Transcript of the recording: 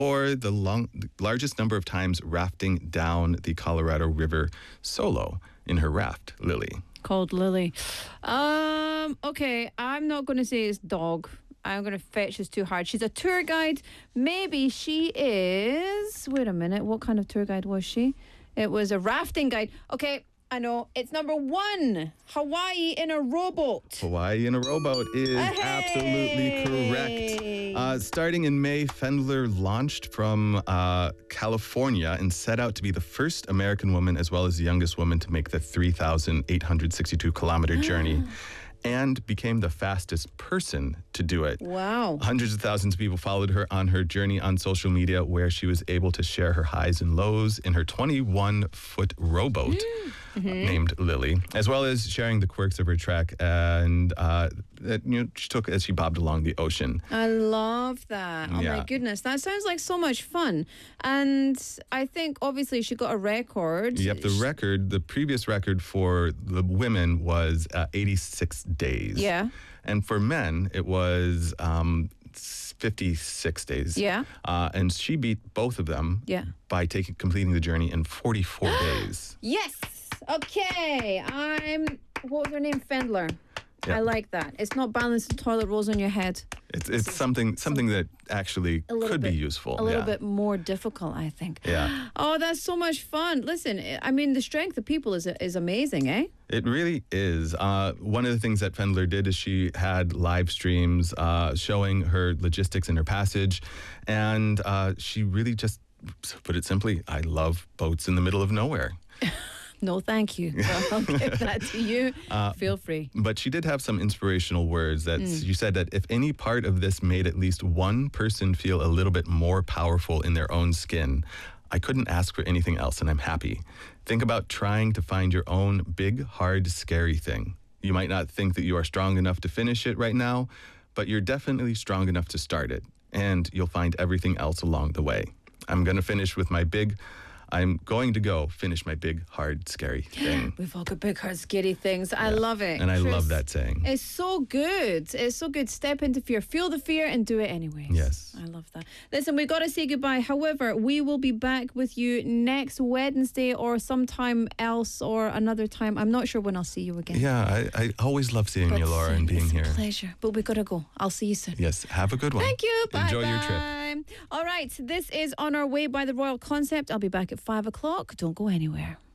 or the largest number of times rafting down the Colorado River solo in her raft, Lily? Called Lily. Okay, I'm not going to say it's dog. I'm going to fetch this too hard. She's a tour guide. Maybe she is... Wait a minute. What kind of tour guide was she? It was a rafting guide. Okay, I know. It's number 1. Hawaii in a rowboat. Hawaii in a rowboat is absolutely correct. Starting in May, Fendler launched from California and set out to be the first American woman as well as the youngest woman to make the 3,862-kilometer journey. And became the fastest person to do it. Wow. Hundreds of thousands of people followed her on her journey on social media, where she was able to share her highs and lows in her 21-foot rowboat named Lily, as well as sharing the quirks of her trek and that she took as she bobbed along the ocean. I love that. Oh my goodness. That sounds like so much fun. And I think obviously she got a record. Yep, the previous record for the women was 86 days. Yeah. And for men, it was 56 days. Yeah. And she beat both of them by completing the journey in 44 days. Yes. Okay. What was her name? Fendler. Yep. I like that. It's not balancing toilet rolls on your head. It's something that actually could be useful. A little bit more difficult, I think. Yeah. Oh, that's so much fun. Listen, I mean, the strength of people is amazing, eh? It really is. One of the things that Fendler did is she had live streams showing her logistics in her passage. And she really just, put it simply, I love boats in the middle of nowhere. No, thank you. So I'll give that to you. Feel free. But she did have some inspirational words that she said that if any part of this made at least one person feel a little bit more powerful in their own skin, I couldn't ask for anything else, and I'm happy. Think about trying to find your own big, hard, scary thing. You might not think that you are strong enough to finish it right now, but you're definitely strong enough to start it, and you'll find everything else along the way. I'm going to go finish my big, hard, scary thing. We've all got big, hard, scary things. I love it. And I love that saying. It's so good. It's so good. Step into fear. Feel the fear and do it anyway. Yes. I love that. Listen, we've got to say goodbye. However, we will be back with you next Wednesday or sometime else or another time. I'm not sure when I'll see you again. Yeah, I always love seeing you, Laura, and being here. It's a pleasure. But we've got to go. I'll see you soon. Yes. Have a good one. Thank you. Bye. Enjoy your trip. All right. This is On Our Way by the Royal Concept. I'll be back at 5 o'clock. Don't go anywhere.